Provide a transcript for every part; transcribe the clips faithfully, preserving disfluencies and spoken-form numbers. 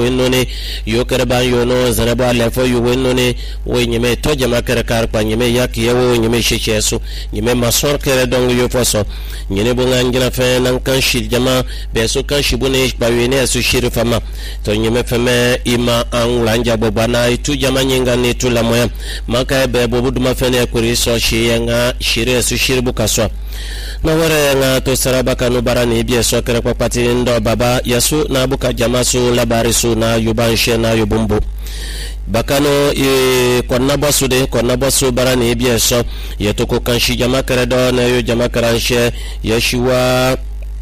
wenno yo kare ban yo no zaraba le fo yo wenno ne we nyime to jama kare kar pa nyime yak yewo nyime shechesu nyime masor kare dong yo foso nyine bo ngangina fe nan kan shi jama be so kan shi bune ba wene su shiri fama to nyime feme ima an lanja bo bana itu jama nyinga ni tu la moya maka be bo buduma fe ne kuri so shi yanga shiri su shiri bukaso na wara nga to saraba kanu barani biye so kare kwa pati ndo baba yasu na buka jama su labari su na yubanshe na yubumbu bakano e konna basu de konna basu barani biye so yetuko kanshi jama kare do na yo jama karanshe yashiwa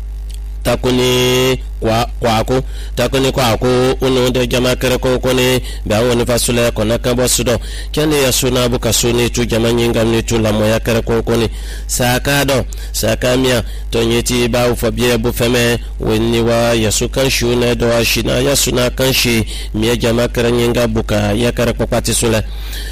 takuni kwa kwako takuni kwako uno de jama kare ko kone ba woni fasule kona kabo sudo kene yasuna buka suni tu jama nyinga ni tu la moya kare ko kone sakado sakamia to nyeti ba ufabie bu feme wenni wa yasukan shune do ashina yasuna kanshi mi jama kare nyinga buka ya kare ko pati sule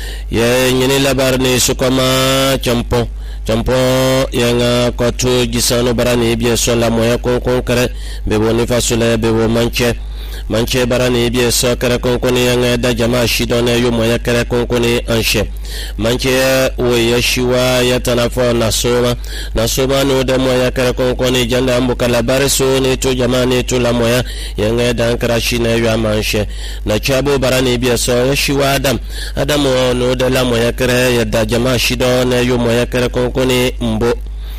ye nyini labar ni sukoma champo champo yanga kotu gisano barani biye so la moya ko ko kare be woni fasule be wo manche manche barani biye so kare ko ko ni yanga da jama shidone yo moya kare ko ko ni anshe manche wo yashiwa ya tanafo na soma na soma no da moya kare ko ko ni janda ambuka la bariso ni to jama ni to la moya yanga da ankara shine yo amanshe na chabo barani biye so yashiwa adam adam no da la moya kare ya da jama shidone yo moya kare ko ko ni mbo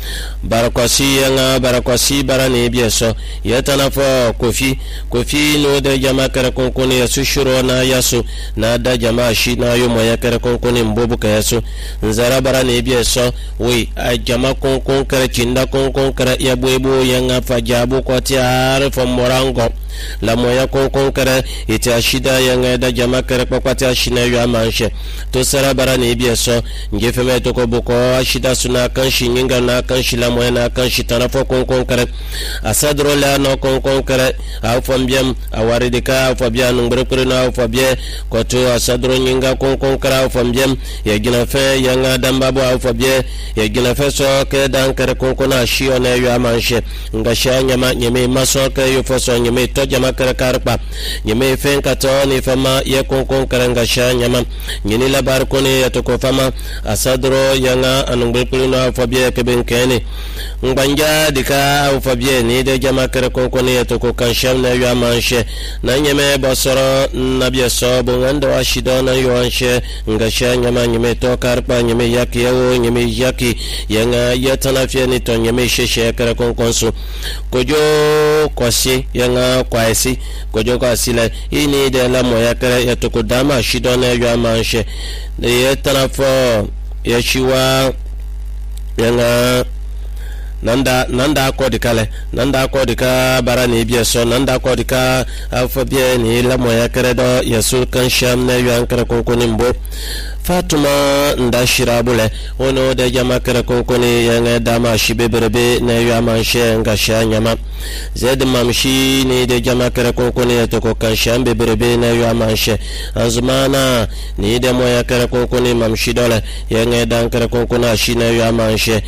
barakwasi yanga barakwasi barani bieso yatanafo kofi kofi no de jama kare konkoni yasu shuro na yasu na da jama shi na yo moya kare konkoni mbobu ka yasu nzara barani bieso we a jama konkon kare chinda konkon kare ya bwebo yanga fajabu kwa tiare fo morango la moya konkon kare ite ashida yanga da jama kare kwa tia shina yo amanshe to sara barani bieso ngefeme to ko boko ashida suna kan shinyinga na kan shila moya na kan shitana fo konkon kare asadro la no konkon kare au fambiam awaridika au fabia nungbre na au fabie ko to asadro nyinga konkon kare au fambiam ya gina fe yanga dambabo au fabie ya gina fe so ke dan kare konkona shio na yo amanshe ngasha nyama nyeme maso ke yo foso nyeme to jama kare karpa nyeme fe kato ni fama ye konkon kare ngasha nyama nyini labar ko ne to ko fama asadro yanga anungbre na au fabie ke benkene ngbanja dika au fabie ni de jama kare konkoni to ko kansham na yo amanshe na nyeme bosoro na bie so bo ngando ashido na yo anshe ngasha nyama nyeme to karpa nyeme yaki yawo nyeme yaki yanga yatana fie ni to nyeme sheshe kare konkonsu kojo kwasi yanga kwaisi kojo kwasile ini de la moya kare ya to ko dama ashido na yo amanshe de yatana fo yashiwa yanga nanda nanda ko dikale nanda ko dika barani biye so nanda ko dika alfa biye ni la moya kredo yesul kan sham ne yan kare konkoni mbo Fatuma nda shirabule ono de jama kare konkoni yanga dama shibeberebe ne yamanshe ngasha nyama zed mamshi ni de jama kare konkoni to ko kan sham beberebe ne yamanshe azmana ni de moya kare konkoni mamshi dole yanga dan kare konkona shine yamanshe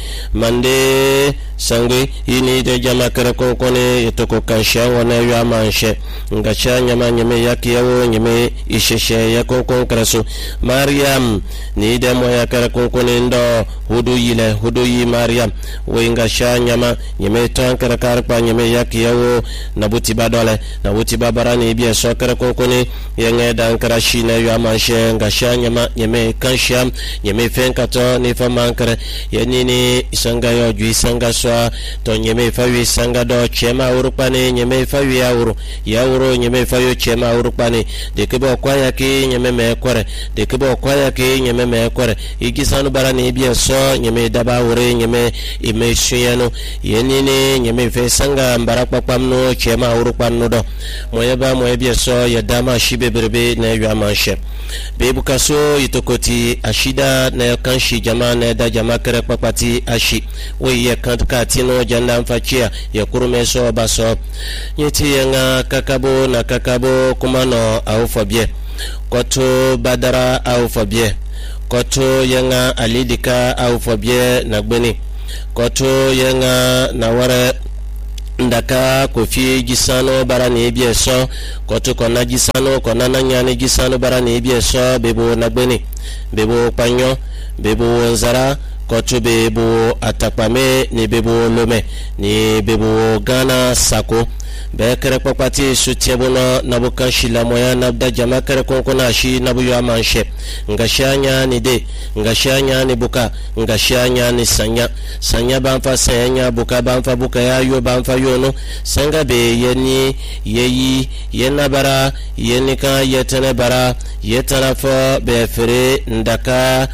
mande sangi ini de jama kare konkoni to ko kan sham wana yamanshe ngasha nyama nyame yaki yawo nyame isheshe ya konkon kraso Mariam ni de moya kare konkoni ndo hudu yile hudu yi Mariam wenga sha nyama nyame tankara karpa nyame yaki yawo nabuti badole nabuti babarani biye so kare konkoni yenge dankara shine yamanshe ngasha nyama nyame kansham nyame fenkato ni famankare yenini isanga yo ju isanga so to nyame fawi sanga do chema urupani nyame fawi ya uru ya uru nyame fawi chema urupani de kebo kwaya ki nyame me kore de kebo kwaya ki nyame me kore igisanu barani biye so nyame daba ure nyame ime shuyano yenini nyame fe sanga mbarakpa pamno chema urupanu do moyeba moyebie so ya dama shibe berbe na yamanshe bebu kaso itokoti ashida na kanshi jama na da jama kare papati ashi we ye kantka tino janda mfachia ya kurume so baso nyeti yanga kakabo na kakabo kumano au fabie koto badara au fabie koto yanga alidika au fabie na gbeni koto yanga na ware ndaka kofi gisano barani ebieso kotu kona gisano kona nanyani gisano barani ebieso bebo nagbeni bebo panyo bebo nzara kotu bebo atakpame ni bebo lome ni bebo gana sako be kere kpakpati sutiebono nabukan shila moya nabda jama kere konkona shi nabu yo amanshe ngashanya ni de ngashanya ni buka ngashanya ni sanya sanya banfa sanya buka banfa buka ya yo banfa yo no sanga be yeni yeyi yenabara yenika yetene bara yetana fo be fere ndaka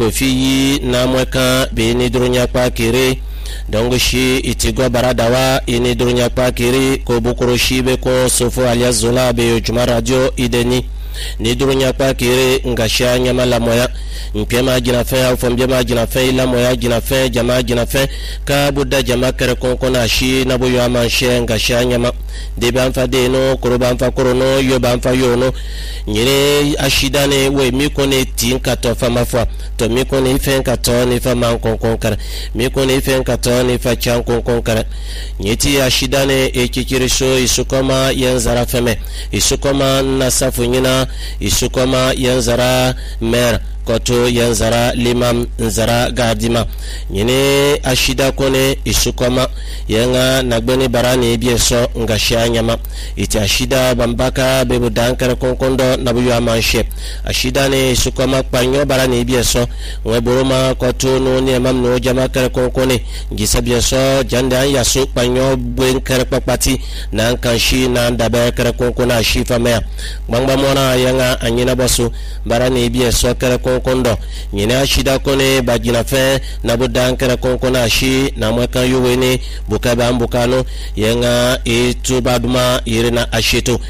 kofi na mweka be ni drunya kwa kire donc shi itigwa baradawa ini dunya pakiri ko bukuru shibe ko sofo alias zola be juma radio ideni ni dunya pakiri ngasha nyama la moya mpema jina fe au fombema jina fe la moya jina fe jama jina fe ka budda jama kare konko na shi na boyo amanshe ngasha nyama de banfa de no koro banfa koro no yo banfa yo no nyire ashidane we mikone tinka to fama fa to mikone ifen ka to ni fama konkon kare mikone ifen ka to ni fa chan konkon kare nyiti ashidane e kikiriso isukoma yanzara feme isukoma nasafu nyina isukoma yanzara mer koto yanzara limam nzara gadima nyine ashida kone isukoma yanga nagbeni barani bieso ngashia nyama iti ashida bambaka bebu dankara konkondo nabuyu amanshe ashida ne isukoma kpanyo barani bieso weburuma koto no ni emam no jama kare konkone ngisa bieso jande an yasu kpanyo buen kare kpakpati na nkanshi na ndabe kare konkona shifa mea gbangba mona yanga anyina bosu barani bieso kare kondo nyine ashida kone bajina fe na budan kare konkona shi na mweka yuweni buka bambukano yenga itu baduma irina ashito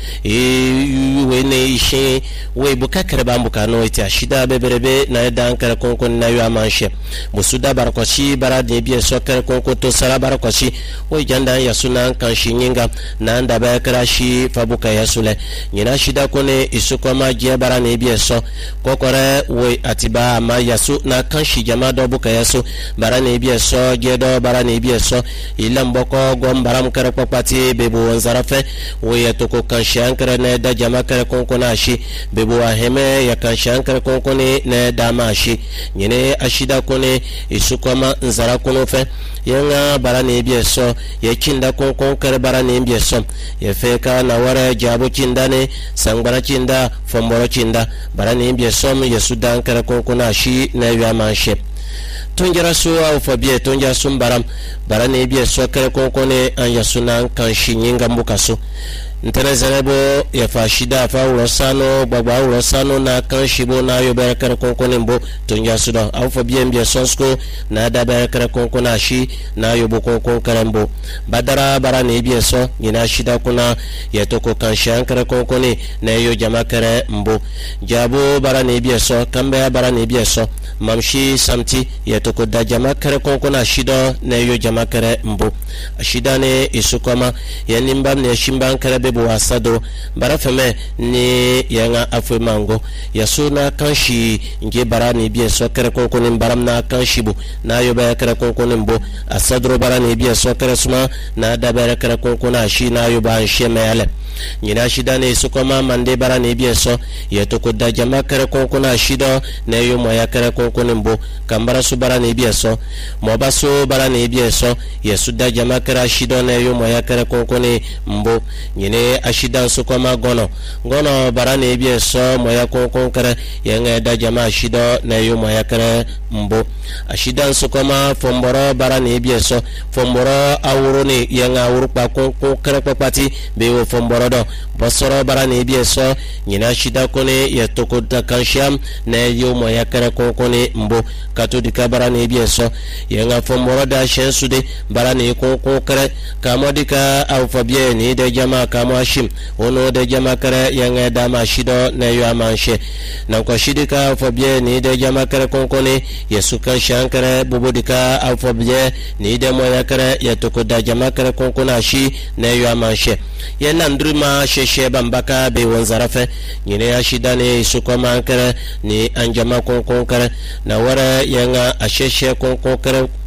yuweni ishi we buka kare bambukano iti ashida beberebe na dan kare konkona na yu amanshe musuda barakoshi barade biye so kare konkoto sara barakoshi we janda yasuna kanshi nyinga na ndaba kare shi fabuka yasule nyina ashida kone isukoma je barane biye so kokore we atiba ma yasu na kanshi jama do buka yasu barane biye so gedo barane biye so ilamboko gom baram kare popati bebo nzarafe we yatoko kanshi ankare na da jama kare konkona shi bebo aheme ya kanshi ankare konkone na dama shi nyine ashida kone isukoma nzara kono fe yenga barane biye so ye kinda konkon kare barane biye so ye feka na wara jabo kindane sangbara kinda fomboro kinda barane biye so ye sudan kare konkona shi na ya manshe tonjara so au fabie tonjara sum baram barane biye so kare konkone an yasuna kan shi nyinga mbukaso ntene zanebo ya fashida fa urosano baba urosano na kanshibo na yo berekere konkone mbo tonja suda au fabie mbie sonsko na da berekere konkona shi na yo bokonkon karembo badara barane ibie so nyina shida kuna ya toko kanshan kare konkone na yo jamakere mbo jabo barane ibie so kambe barane ibie so mamshi samti ya toko da jamakere konkona shido na yo jamakere mbo shida ne isukoma ya nimbam ne shimban kare bo asado barafeme ni yanga afwe mango yasuna kanshi nge barani biye so kare konkone baram na kanshibu na yo ba kare konkone mbo asadro barani biye so kare suma na da ba kare konkona shi na yo ba sheme yale nyina shida ne sukoma mande barani biye so yetoko da jama kare konkona shido na yo moya kare konkone mbo kambara su barani biye so mo baso barani biye so yesu da jama kare shido na yo moya kare konkone mbo nyine ashida sukoma gono gono barane biye so moya konkon kare yenga da jama shido na yo moya kare mbo ashida sukoma fomboro barane biye so fomboro awuro ni yenga awuro pa konkon kare papati be wo fomboro do bosoro barane biye so nyina shida kone yetoko da kansham na yo moya kare konkon mbo katodika barane biye so yenga fomboro da shensude barane konkon kare kamodika au fabie ni de jama kamo ashim ono de jama kare yanga dama shido na yo amanshe na ko shidika fobie ni de jama kare konkone yesuka shankare bubudika afobie ni de moya kare yatoko da jama kare konkona shi na yo amanshe yana ndrima sheshe bambaka be wanzarafe nyine ya shidane isukoma kare ni anjama konkon kare na wara yanga asheshe konkon kare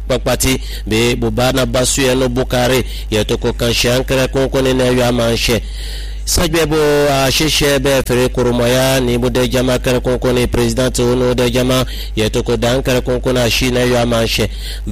kpakpati be bubana basu ya no bukare ya toko kan shankara konkone na ya manshe sajbebo a sheshe be fere kurumoya ni bude jama kare konkone president ono de jama ya toko dan kare konkona shi na ya manshe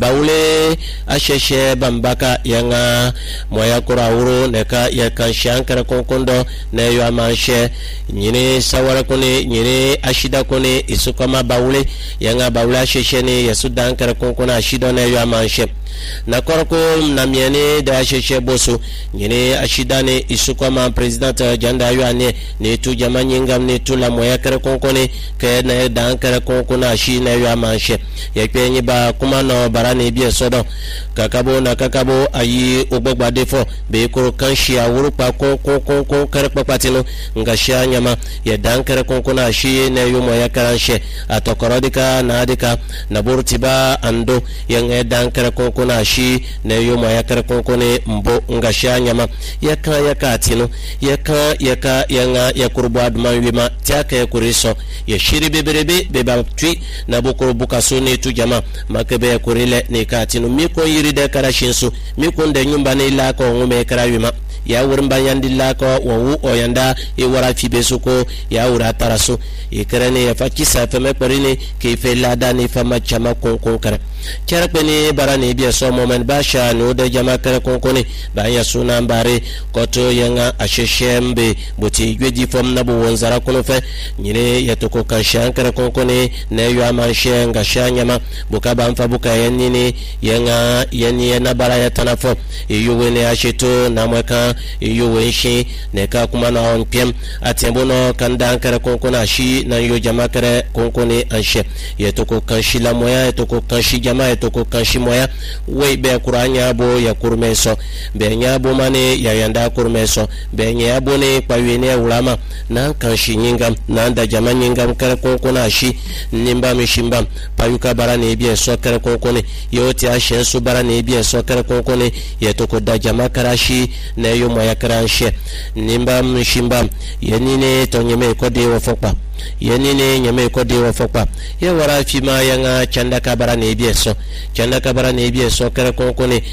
baule a sheshe bambaka yanga moya kurawuro neka ya kan shankara konkondo na ya manshe nyine sawara kone nyine ashida kone isukama baule yanga baule a sheshe ni ya sudan kare konkona shida na ya manshe na korko na miene da sheshe bosu nyine ashida ne isukama president janda yuane ne tu jama nyingam ne tu la moya kare konkone ke na dan kare konkona shi na yu amanshe ya penyi ba kuma no barane biye sodo kakabo na kakabo ayi ogbogba defo be ko kanshi awuru pa konkon konkon kare papatino ngasha nyama ya dan kare konkona shi na yu moya karanshe atokorodika na adika na burtiba ando yang dan kare konkona shi na yu moya kare konkone mbo ngasha nyama yaka yaka tino yaka yaka yanga ya kurba adman wima tiaka ya kuriso ya shiri beberebe beba tui na bukuru bukaso ne tu jama makebe ya kurile ne katinu miko yiri de karashinsu miko nde nyumba ne ilako ngume kara wima ya wurin yandi lako wawu oyanda e wara fibesuko ya wura tarasu ikrane ya fakisa feme kwarine ke fe lada ne fama chama konkon kare charapeni barani biya so moment basha no de jama kare konkone ba ya suna bare koto yanga asheshembe boti gweji fom na bo wonzara kono fe nyine ya toko kan shankare konkone na yo amanshe nga shanyama buka ba mfa buka yanini yanga yani na bara ya tanafo iyo wene asheto na mweka iyo wenshi ne ka kuma na on piem atembo no kanda kare konkona shi na yo jama kare konkone anshe ya toko kan shila moya ya toko kan shi jama ya toko kan shi moya we be kuranya bo ya kurmeso be nyabo mane ya yanda kurmeso be nyabo ne pawene ulama na kan shi nyingam na nda jama nyingam kare konkona shi nimba mishimba payuka barane biye so kare konkone yoti ashe su barane biye so kare konkone ya toko da jama karashi na yo moya karanshe nimba mishimba yenine tonyeme kode wofokpa yenine nyame kode wofokpa ye wara fima yanga chanda kabara ne bieso chanda kabara ne bieso kare konkone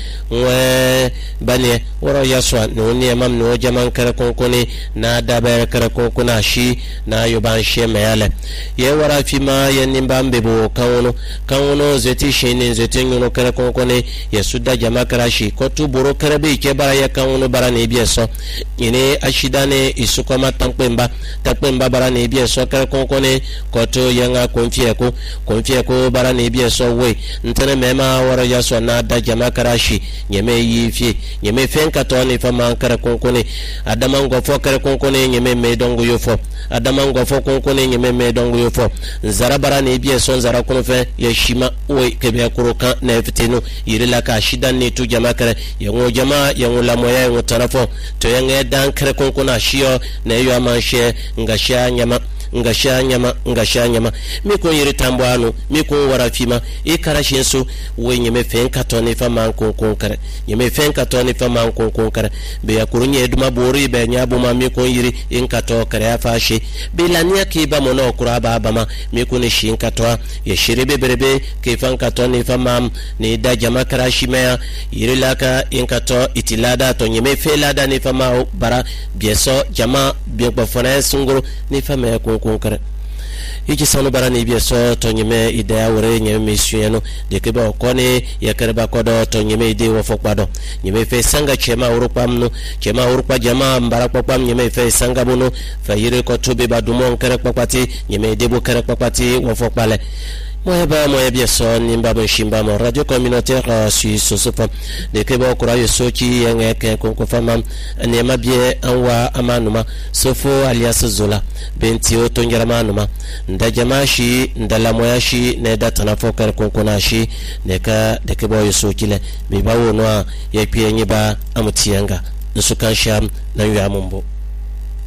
we bane woro yaswa no ni mam no jaman kare konkone na dabar kare konkona shi na yoban she mayale ye wara fima yenimba mbebo kawono kawono zeti shine zeti ngono kare konkone ye suda jama karashi kotu boro kare be ke bara ya kawono bara ne bieso ine ashidane isukoma tampemba tampemba bara ne bieso kare konkone koto yanga konfie ko konfie ko bara ne bieso we ntene mema wara yaso na da jama karashi nyeme yifi nyeme fenka to ne fama kare konkone adama ngofo kare konkone nyeme me dongo yofo adama ngofo konkone nyeme me dongo yofo nzara bara ne bieso nzara konfe yeshima we kebe kuroka na fitinu yirila ka shida ne tu jama kare yango jama yango la moya yango tarafo to yanga dan kare konkona shiyo na yo amanshe ngasha nyama ngasha nyama ngasha nyama miko yiri tambwano miko warafima e karashinsu we nyeme fenka toni fama konkon kare nyeme fenka toni fama konkon kare be yakurunye duma bori be nyabo ma miko yiri inka to kare afashi be lania ki ba mono kuraba bama miko ni shinka to ye shiribe berebe ke fanka toni fama ni da jama karashi me yiri laka inka to itilada to nyeme felada ni fama bara bieso jama bi gbafana sunguru ni fama konkare yiki sanu barani biye so to nyeme idea wore nyeme misuyeno de ke ba kone ya karba kodo to nyeme ide wo fokpado nyeme fe sanga chema urupamno chema urupa jama mbara popam nyeme fe sanga bono fa yire ko tobe badumo kare papati nyeme ide bo kare papati wo fokpale moya ba moya biye so nimba bo shimba mo radio communautaire su sosofa de ke ba kura yeso ki yenge ke konko fama ne mabie anwa amanuma sofo alias zola benti o tonjara manuma nda jamashi ndala moya shi ne data na fokar konko na shi ne ka de ke ba yeso kile be ba wono ya pie nyiba amutiyanga nsukan sham na yamumbo